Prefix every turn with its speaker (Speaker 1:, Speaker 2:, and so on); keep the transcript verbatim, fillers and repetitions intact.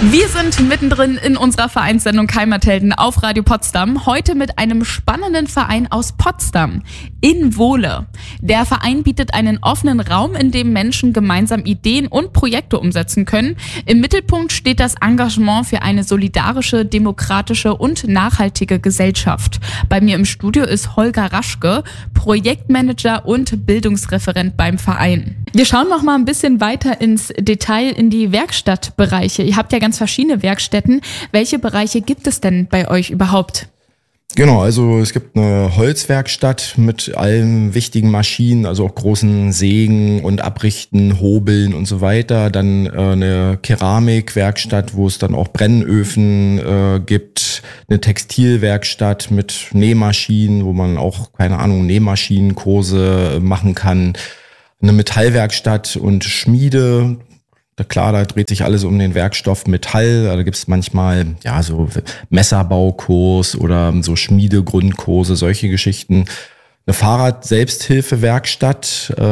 Speaker 1: Wir sind mittendrin in unserer Vereinssendung Heimathelden auf Radio Potsdam. Heute mit einem spannenden Verein aus Potsdam. In Wohle. Der Verein bietet einen offenen Raum, in dem Menschen gemeinsam Ideen und Projekte umsetzen können. Im Mittelpunkt steht das Engagement für eine solidarische, demokratische und nachhaltige Gesellschaft. Bei mir im Studio ist Holger Raschke, Projektmanager und Bildungsreferent beim Verein. Wir schauen noch mal ein bisschen weiter ins Detail in die Werkstattbereiche. Ihr habt ja ganz verschiedene Werkstätten. Welche Bereiche gibt es denn bei euch überhaupt?
Speaker 2: Genau, also es gibt eine Holzwerkstatt mit allen wichtigen Maschinen, also auch großen Sägen und Abrichten, Hobeln und so weiter. Dann äh, eine Keramikwerkstatt, wo es dann auch Brennöfen äh, gibt. Eine Textilwerkstatt mit Nähmaschinen, wo man auch, keine Ahnung, Nähmaschinenkurse machen kann. Eine Metallwerkstatt und Schmiede. Da klar, da dreht sich alles um den Werkstoff Metall. Da gibt es manchmal ja so Messerbaukurs oder so Schmiedegrundkurse, solche Geschichten. Eine Fahrrad-Selbsthilfewerkstatt,